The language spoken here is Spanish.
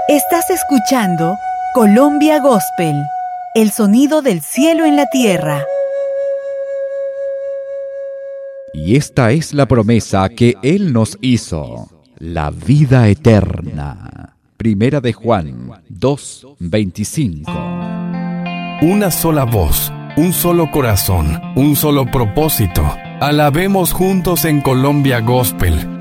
Estás escuchando Colombia Gospel, el sonido del cielo en la tierra. Y esta es la promesa que Él nos hizo, la vida eterna. Primera de Juan 2:25. Una sola voz, un solo corazón, un solo propósito. Alabemos juntos en Colombia Gospel.